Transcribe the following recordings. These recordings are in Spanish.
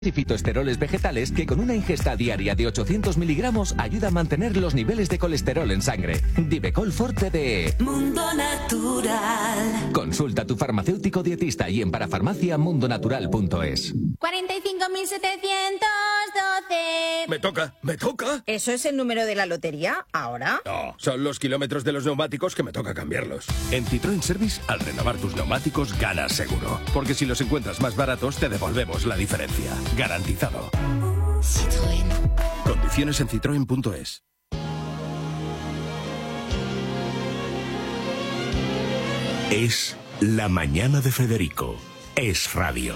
y fitoesteroles vegetales que con una ingesta diaria de 800 miligramos ayuda a mantener los niveles de colesterol en sangre. Divecol Forte de Mundo Natural. Consulta a tu farmacéutico dietista y en parafarmaciamundonatural.es. 45.712. Me toca. ¿Eso es el número de la lotería ahora? No, son los kilómetros de los neumáticos que me toca cambiarlos. En Citroën Service, al renovar tus neumáticos, ganas seguro. Porque si los encuentras más baratos, te devolvemos la diferencia. Garantizado. Citroën. Condiciones en citroen.es. Es la mañana de Federico. Es radio.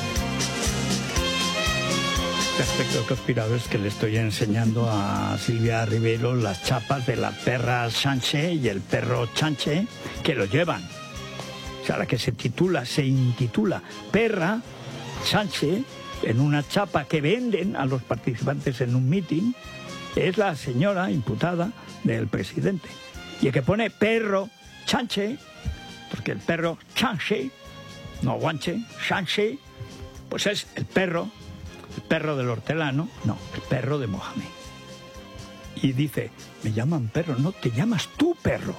Respecto a conspiradores, que le estoy enseñando a Silvia Rivero las chapas de la perra Sánchez y el perro Chanche que lo llevan. O sea, la que se intitula Perra Sánchez, en una chapa que venden a los participantes en un mitin, es la señora imputada del presidente. Y el que pone perro Chanche, porque el perro Chanche, no guanche, Chanche, pues es el perro del hortelano, no, el perro de Mohamed. Y dice, me llaman perro, no, te llamas tú perro,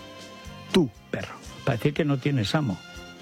para decir que no tienes amo,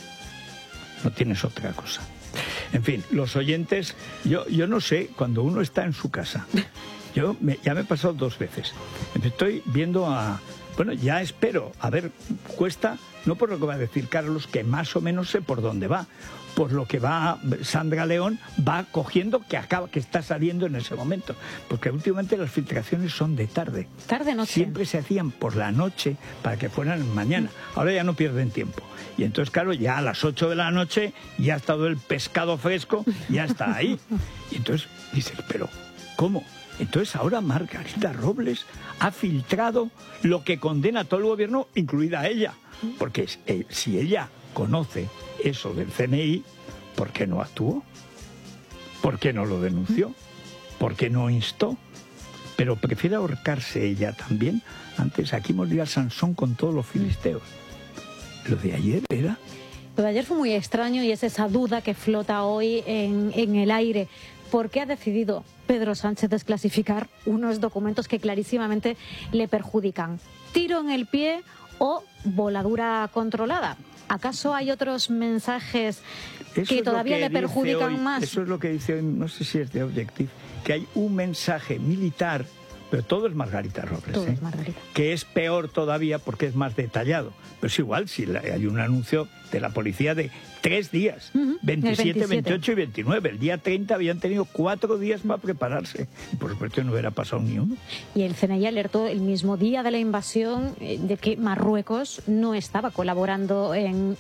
no tienes otra cosa. En fin, los oyentes, yo no sé, cuando uno está en su casa, ya me he pasado 2 veces, me estoy viendo bueno, ya espero, a ver, cuesta, no por lo que va a decir Carlos, que más o menos sé por dónde va, por lo que va Sandra León, va cogiendo que está saliendo en ese momento, porque últimamente las filtraciones son de tarde. Tarde-noche. Siempre se hacían por la noche para que fueran mañana. Ahora ya no pierden tiempo. Y entonces, claro, ya a las 8 de la noche ya ha estado el pescado fresco, ya está ahí. Y entonces dices, pero ¿cómo? Entonces ahora Margarita Robles ha filtrado lo que condena a todo el gobierno, incluida ella. Porque si ella conoce eso del CNI, ¿por qué no actuó? ¿Por qué no lo denunció? ¿Por qué no instó? Pero prefiere ahorcarse ella también. Antes aquí moría Sansón con todos los filisteos. Lo de ayer era... Lo de ayer fue muy extraño y es esa duda que flota hoy en el aire. ¿Por qué ha decidido Pedro Sánchez desclasificar unos documentos que clarísimamente le perjudican? ¿Tiro en el pie o voladura controlada? ¿Acaso hay otros mensajes que todavía le perjudican más? Eso es lo que dice hoy, no sé si es de Objective, que hay un mensaje militar, pero todo es Margarita Robles, todo es Margarita, que es peor todavía porque es más detallado. Pero es igual, si hay un anuncio de la policía de 3 días, 27, 28 y 29. El día 30 habían tenido 4 días para prepararse. Y por supuesto no hubiera pasado ni uno. Y el CNI alertó el mismo día de la invasión de que Marruecos no estaba colaborando en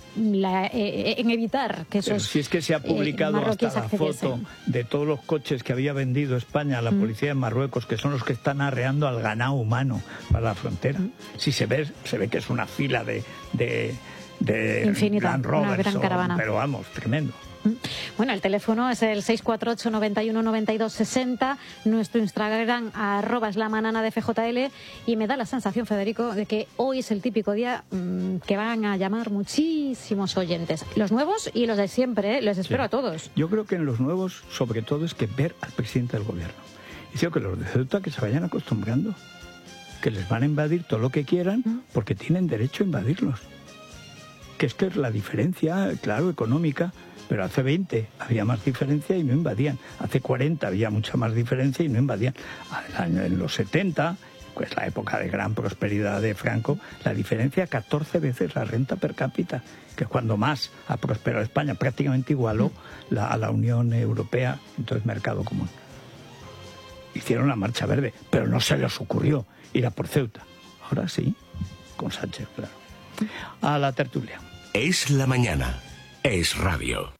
evitar que esos... Pero si es que se ha publicado hasta la foto de todos los coches que había vendido España a la policía de Marruecos, que son los que están arreando al ganado humano para la frontera. Si se ve que es una fila de infinita, Land Rovers, una gran caravana. Pero vamos, tremendo. Bueno, el teléfono es el 648 91 92 60, nuestro Instagram @slamanana de FJL, y me da la sensación, Federico, de que hoy es el típico día que van a llamar muchísimos oyentes, los nuevos y los de siempre, les espero a todos. Yo creo que en los nuevos, sobre todo, es que ver al presidente del gobierno. Y digo que los de Ceuta que se vayan acostumbrando, que les van a invadir todo lo que quieran, porque tienen derecho a invadirlos. Que es la diferencia, claro, económica, pero hace 20 había más diferencia y no invadían. Hace 40 había mucha más diferencia y no invadían. En los 70, pues la época de gran prosperidad de Franco, la diferencia 14 veces la renta per cápita, que cuando más ha prosperado España, prácticamente igualó a la Unión Europea, entonces mercado común. Hicieron la marcha verde, pero no se les ocurrió ir a por Ceuta. Ahora sí, con Sánchez, claro. A la tertulia. Es la mañana. Es radio.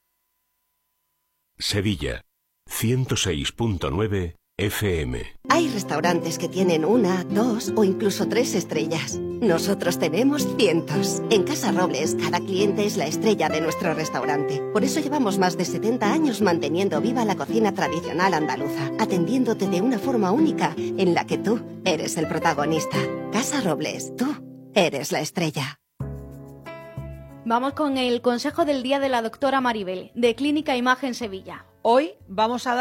Sevilla, 106.9 FM. Hay restaurantes que tienen 1, 2 o incluso 3 estrellas. Nosotros tenemos cientos. En Casa Robles, cada cliente es la estrella de nuestro restaurante. Por eso llevamos más de 70 años manteniendo viva la cocina tradicional andaluza, atendiéndote de una forma única en la que tú eres el protagonista. Casa Robles, tú eres la estrella. Vamos con el consejo del día de la doctora Maribel, de Clínica Imagen Sevilla. Hoy vamos a